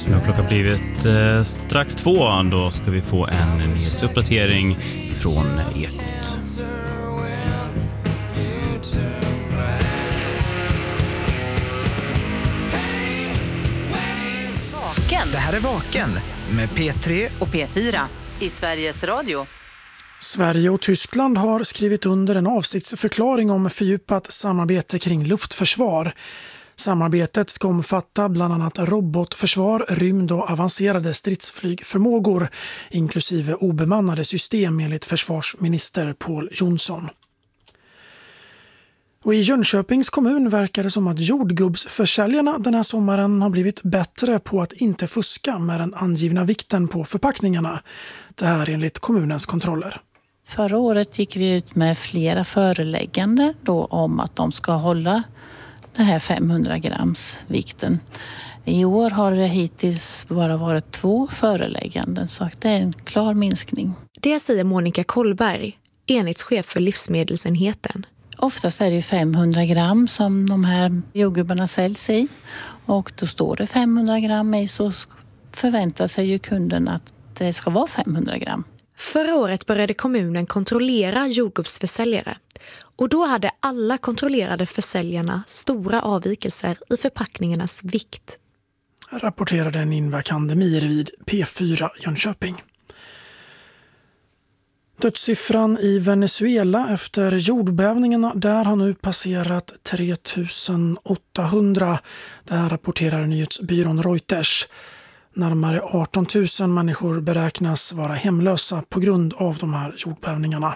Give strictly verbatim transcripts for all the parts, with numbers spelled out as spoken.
Nu har klockan blivit eh, strax två. Då ska vi få en nyhetsuppdatering från Ekot. Vaken. Det här är Vaken med P tre och P fyra i Sveriges Radio. Sverige och Tyskland har skrivit under en avsiktsförklaring om fördjupat samarbete kring luftförsvar. Samarbetet ska omfatta bland annat robotförsvar, rymd och avancerade stridsflygförmågor, inklusive obemannade system enligt försvarsminister Pål Jonsson. Och i Jönköpings kommun verkar det som att jordgubbsförsäljarna den här sommaren har blivit bättre på att inte fuska med den angivna vikten på förpackningarna. Det här enligt kommunens kontroller. Förra året gick vi ut med flera förelägganden då om att de ska hålla den här femhundra grams vikten. I år har det hittills bara varit två förelägganden, så det är en klar minskning. Det säger Monica Kollberg, enhetschef för livsmedelsenheten. Oftast är det femhundra gram som de här jordgubbarna säljs i, och då står det femhundra gram i, så förväntar sig ju kunden att det ska vara femhundra gram. Förra året började kommunen kontrollera jordgubbsförsäljare, och då hade alla kontrollerade försäljarna stora avvikelser i förpackningarnas vikt. Rapporterade Ninva Kandemir vid P fyra Jönköping. Dödssiffran i Venezuela efter jordbävningarna där har nu passerat tre tusen åttahundra. Det här rapporterar nyhetsbyrån Reuters. Närmare arton tusen människor beräknas vara hemlösa på grund av de här jordbävningarna.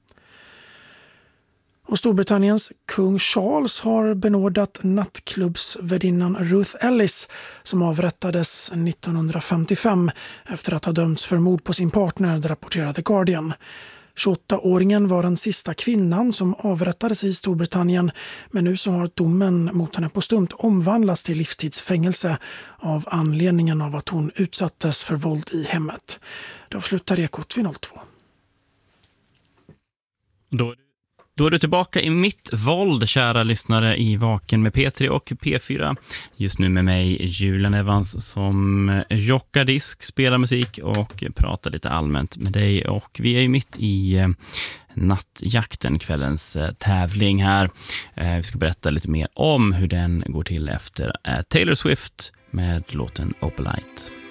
Och Storbritanniens kung Charles har benådat nattklubbsvärdinnan Ruth Ellis som avrättades nittonhundrafemtiofem efter att ha dömts för mord på sin partner, rapporterar The Guardian. tjugoåttaåringen var den sista kvinnan som avrättades i Storbritannien, men nu så har domen mot henne på stumt omvandlats till livstidsfängelse av anledningen av att hon utsattes för våld i hemmet. Det avslutar Ekot vid noll två. Då Då är du tillbaka i mitt våld, kära lyssnare, i Vaken med P tre och P fyra. Just nu med mig, Julian Evans, som jockar disk, spelar musik och pratar lite allmänt med dig. Och vi är ju mitt i eh, nattjakten, kvällens eh, tävling här. Eh, vi ska berätta lite mer om hur den går till efter eh, Taylor Swift med låten Opalite.